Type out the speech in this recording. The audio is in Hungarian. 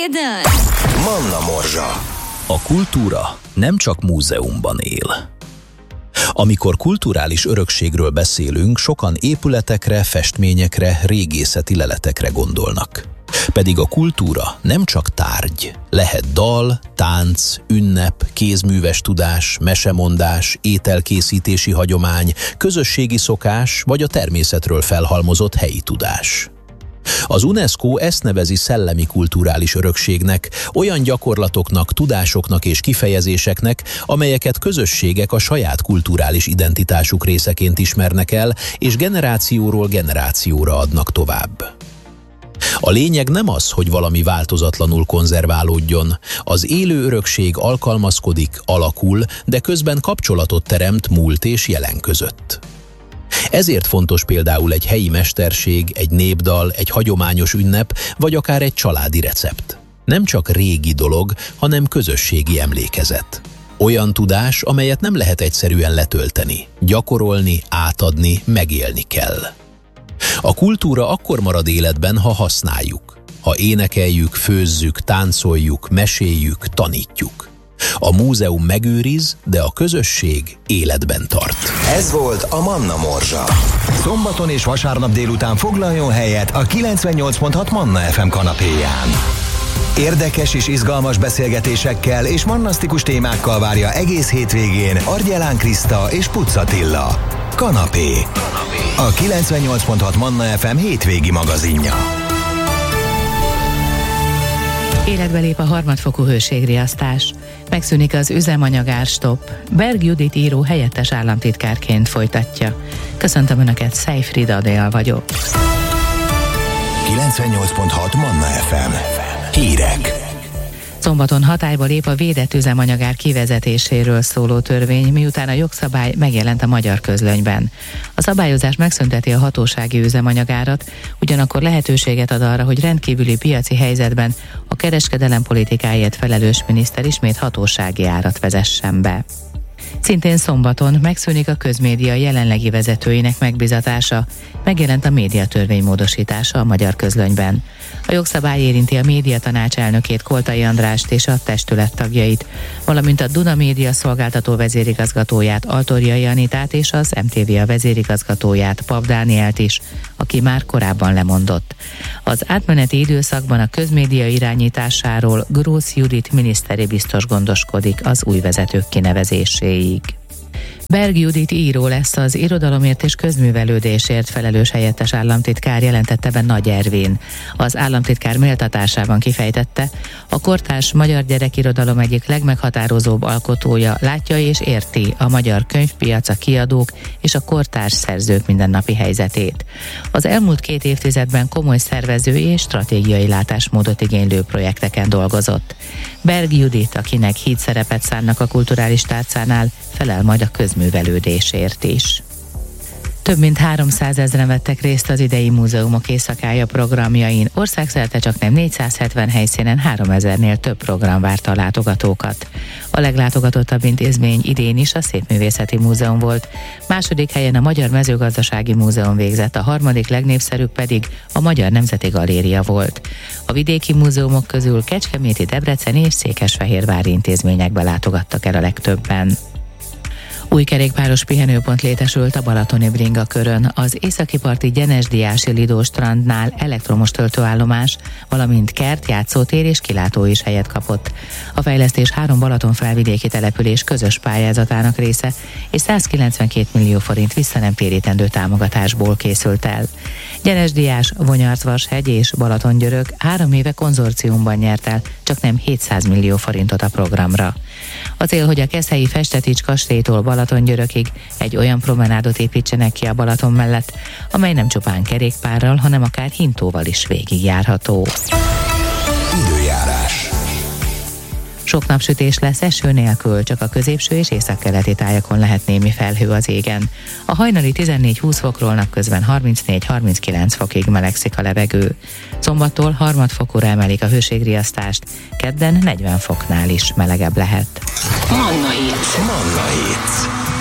done. Manna Morzsa. A kultúra nem csak múzeumban él. Amikor kulturális örökségről beszélünk, sokan épületekre, festményekre, régészeti leletekre gondolnak. Pedig a kultúra nem csak tárgy. Lehet dal, tánc, ünnep, kézműves tudás, mesemondás, ételkészítési hagyomány, közösségi szokás vagy a természetről felhalmozott helyi tudás. Az UNESCO ezt nevezi szellemi kulturális örökségnek, olyan gyakorlatoknak, tudásoknak és kifejezéseknek, amelyeket közösségek a saját kulturális identitásuk részeként ismernek el, és generációról generációra adnak tovább. A lényeg nem az, hogy valami változatlanul konzerválódjon. Az élő örökség alkalmazkodik, alakul, de közben kapcsolatot teremt múlt és jelen között. Ezért fontos például egy helyi mesterség, egy népdal, egy hagyományos ünnep, vagy akár egy családi recept. Nem csak régi dolog, hanem közösségi emlékezet. Olyan tudás, amelyet nem lehet egyszerűen letölteni, gyakorolni, átadni, megélni kell. A kultúra akkor marad életben, ha használjuk, ha énekeljük, főzzük, táncoljuk, meséljük, tanítjuk. A múzeum megőriz, de a közösség életben tart. Ez volt a Manna Morzsa. Szombaton és vasárnap délután foglaljon helyet a 98.6 Manna FM kanapéján. Érdekes és izgalmas beszélgetésekkel és mannasztikus témákkal várja egész hétvégén Argyelán Kriszta és Pucz Attila. Kanapé. A 98.6 Manna FM hétvégi magazinja. Életbe lép a harmadfokú hőségriasztás. Megszűnik az üzemanyag-árstopp. Berg Judit író helyettes államtitkárként folytatja. Köszöntöm Önöket, Szejfrid Adél vagyok. 98.6 Manna FM. Hírek. Szombaton hatályba lép a védett üzemanyagár kivezetéséről szóló törvény, miután a jogszabály megjelent a Magyar Közlönyben. A szabályozás megszünteti a hatósági üzemanyagárat, ugyanakkor lehetőséget ad arra, hogy rendkívüli piaci helyzetben a kereskedelem politikáért felelős miniszter ismét hatósági árat vezessen be. Szintén szombaton megszűnik a közmédia jelenlegi vezetőinek megbizatása, megjelent a médiatörvény módosítása a Magyar Közlönyben. A jogszabály érinti a médiatanács elnökét, Koltai Andrást és a testület tagjait, valamint a Duna Média szolgáltató vezérigazgatóját, Altorjai Anitát és az MTV vezérigazgatóját, Pap Dánielt is, aki már korábban lemondott. Az átmeneti időszakban a közmédia irányításáról Grósz Judit miniszteri biztos gondoskodik az új vezetők kinevezéséig. Berg Judit író lesz az irodalomért és közművelődésért felelős helyettes államtitkár, jelentette be Nagy Ervin. Az államtitkár méltatásában kifejtette, a kortárs magyar gyerekirodalom egyik legmeghatározóbb alkotója látja és érti a magyar könyvpiac, a kiadók és a kortárs szerzők mindennapi helyzetét. Az elmúlt 2 évtizedben komoly szervezői és stratégiai látásmódot igénylő projekteken dolgozott. Berg Judit, akinek híd szerepet szánnak a kulturális tárcánál, felel majd a közművelődésért is. Több mint 300 000 vettek részt az idei múzeumok éjszakája programjain. Országszerte csaknem 470 helyszínen 3000-nél több program várta a látogatókat. A leglátogatottabb intézmény idén is a Szépművészeti Múzeum volt. Második helyen a Magyar Mezőgazdasági Múzeum végzett, a harmadik legnépszerűbb pedig a Magyar Nemzeti Galéria volt. A vidéki múzeumok közül kecskeméti, debreceni és székesfehérvári intézményekbe látogattak el a legtöbben. Új kerékpáros pihenőpont létesült a balatoni bringakörön. Az északi parti Gyenesdiási Lidó strandnál elektromos töltőállomás, valamint kert, játszótér és kilátó is helyet kapott. A fejlesztés 3 Balaton-felvidéki település közös pályázatának része, és 192 millió forint visszanemtérítendő támogatásból készült el. Gyenesdiás, Vonyarc-Vashegy és Balatongyörök 3 éve konzorciumban nyert el csaknem 700 millió forintot a programra. A cél, hogy a keszthelyi Festetics kastélytól Balatongyörökig egy olyan promenádot építsenek ki a Balaton mellett, amely nem csupán kerékpárral, hanem akár hintóval is végigjárható. Időjárás. Sok napsütés lesz eső nélkül, csak a középső és északkeleti tájakon lehet némi felhő az égen. A hajnali 14-20 fokról napközben 34-39 fokig melegszik a levegő. Szombattól harmadfokúra emelik a hőségriasztást, kedden 40 foknál is melegebb lehet. Manna Hits. Manna Hits.